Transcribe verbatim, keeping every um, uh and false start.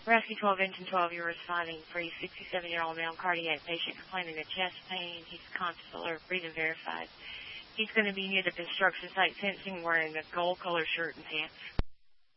Rescue twelve, engine twelve, you're responding for a sixty-seven-year-old male cardiac patient complaining of chest pain. He's conscious, alert, breathing verified. He's going to be near the construction site fencing wearing a gold-colored shirt and pants.